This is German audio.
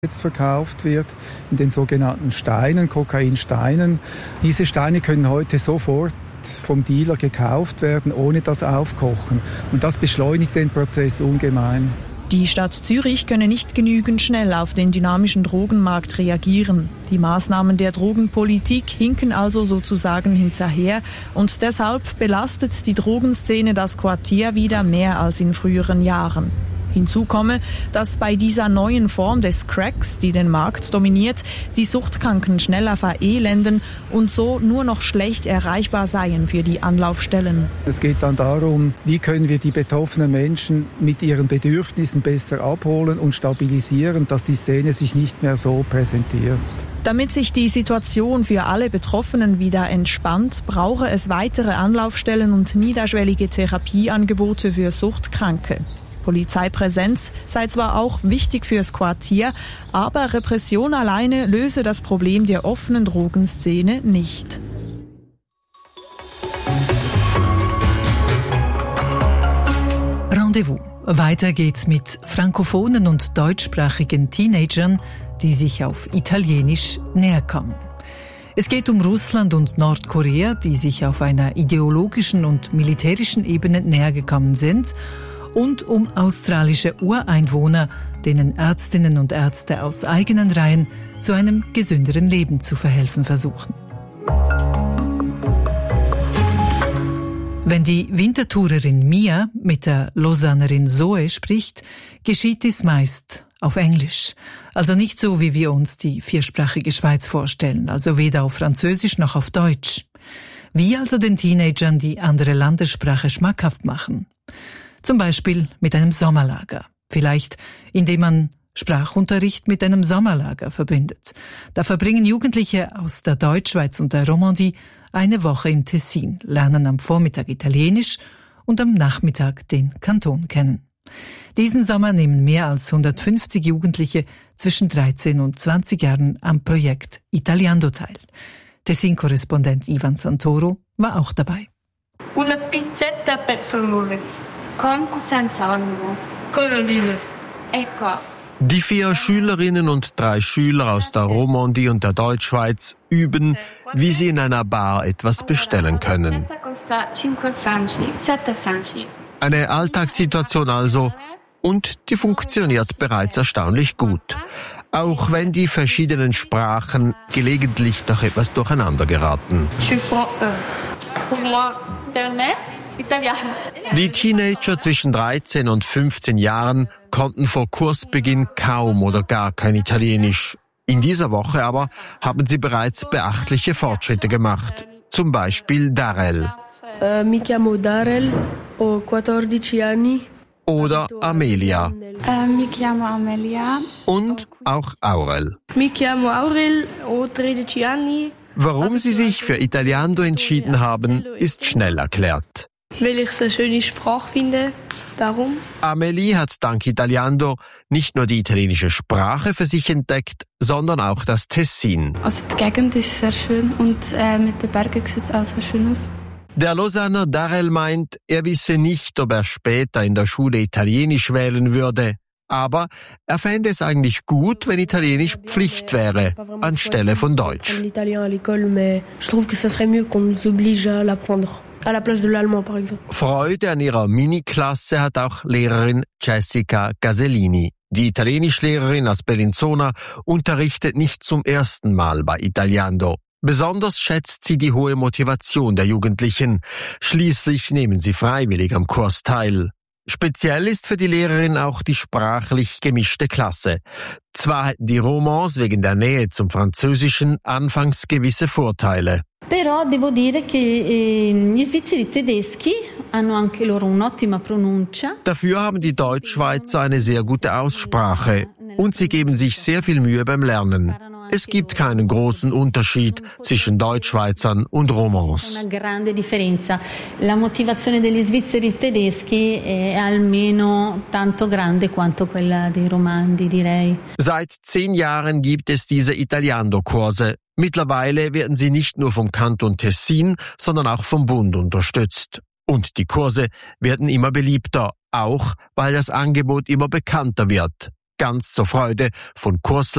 jetzt verkauft wird, in den sogenannten Steinen, Kokainsteinen. Diese Steine können heute sofort vom Dealer gekauft werden, ohne das Aufkochen. Und das beschleunigt den Prozess ungemein. Die Stadt Zürich könne nicht genügend schnell auf den dynamischen Drogenmarkt reagieren. Die Maßnahmen der Drogenpolitik hinken also sozusagen hinterher und deshalb belastet die Drogenszene das Quartier wieder mehr als in früheren Jahren. Hinzu komme, dass bei dieser neuen Form des Cracks, die den Markt dominiert, die Suchtkranken schneller verelenden und so nur noch schlecht erreichbar seien für die Anlaufstellen. Es geht dann darum, wie können wir die betroffenen Menschen mit ihren Bedürfnissen besser abholen und stabilisieren, dass die Szene sich nicht mehr so präsentiert. Damit sich die Situation für alle Betroffenen wieder entspannt, brauche es weitere Anlaufstellen und niederschwellige Therapieangebote für Suchtkranke. Polizeipräsenz sei zwar auch wichtig fürs Quartier, aber Repression alleine löse das Problem der offenen Drogenszene nicht. Rendezvous. Weiter geht's mit frankophonen und deutschsprachigen Teenagern, die sich auf Italienisch näherkommen. Es geht um Russland und Nordkorea, die sich auf einer ideologischen und militärischen Ebene nähergekommen sind, und um australische Ureinwohner, denen Ärztinnen und Ärzte aus eigenen Reihen zu einem gesünderen Leben zu verhelfen versuchen. Wenn die Wintertourerin Mia mit der Lausannerin Zoe spricht, geschieht dies meist auf Englisch. Also nicht so, wie wir uns die viersprachige Schweiz vorstellen, also weder auf Französisch noch auf Deutsch. Wie also den Teenagern die andere Landessprache schmackhaft machen? Zum Beispiel mit einem Sommerlager. Vielleicht, indem man Sprachunterricht mit einem Sommerlager verbindet. Da verbringen Jugendliche aus der Deutschschweiz und der Romandie eine Woche im Tessin, lernen am Vormittag Italienisch und am Nachmittag den Kanton kennen. Diesen Sommer nehmen mehr als 150 Jugendliche zwischen 13 und 20 Jahren am Projekt Italiando teil. Tessin-Korrespondent Ivan Santoro war auch dabei. Una pizzetta per favore. Con o senza olivo? Con olive. Ecco. Die 4 Schülerinnen und 3 Schüler aus der Romandie und der Deutschschweiz üben, wie sie in einer Bar etwas bestellen können. Eine Alltagssituation also, und die funktioniert bereits erstaunlich gut. Auch wenn die verschiedenen Sprachen gelegentlich noch etwas durcheinander geraten. Die Teenager zwischen 13 und 15 Jahren konnten vor Kursbeginn kaum oder gar kein Italienisch. In dieser Woche aber haben sie bereits beachtliche Fortschritte gemacht. Zum Beispiel Darel. Mi chiamo Darel, ho 14 anni. Oder Amelia. Mi chiamo Amelia. Und auch Aurel. Mi chiamo Aurel, ho 13 anni. Warum sie sich für Italiando entschieden haben, ist schnell erklärt. Weil ich es eine schöne Sprache finde, darum. Amelie hat dank Italiando nicht nur die italienische Sprache für sich entdeckt, sondern auch das Tessin. Also die Gegend ist sehr schön und mit den Bergen sieht es auch sehr schön aus. Der Lausanner Darel meint, er wisse nicht, ob er später in der Schule Italienisch wählen würde. Aber er fände es eigentlich gut, wenn Italienisch Pflicht wäre, anstelle von Deutsch. Freude an ihrer Mini-Klasse hat auch Lehrerin Jessica Gasellini. Die Italienischlehrerin aus Bellinzona unterrichtet nicht zum ersten Mal bei Italiando. Besonders schätzt sie die hohe Motivation der Jugendlichen. Schließlich nehmen sie freiwillig am Kurs teil. Speziell ist für die Lehrerin auch die sprachlich gemischte Klasse. Zwar hätten die Romans wegen der Nähe zum Französischen anfangs gewisse Vorteile. Però devo dire che gli svizzeri tedeschi hanno anche loro un'ottima pronuncia. Dafür haben die Deutschschweizer eine sehr gute Aussprache und sie geben sich sehr viel Mühe beim Lernen. Es gibt keinen großen Unterschied zwischen Deutschschweizern und Romans. Una grande differenza. La motivazione degli svizzeri tedeschi è almeno tanto grande quanto quella dei romandi, direi. Seit 10 Jahren gibt es diese Italiando-Kurse. Mittlerweile werden sie nicht nur vom Kanton Tessin, sondern auch vom Bund unterstützt. Und die Kurse werden immer beliebter, auch weil das Angebot immer bekannter wird. Ganz zur Freude von Kursleitern